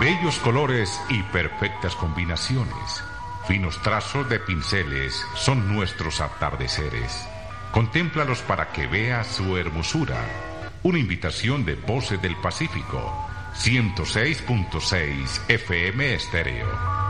Bellos colores y perfectas combinaciones, finos trazos de pinceles son nuestros atardeceres. Contémplalos para que veas su hermosura. Una invitación de Voces del Pacífico, 106.6 FM Estéreo.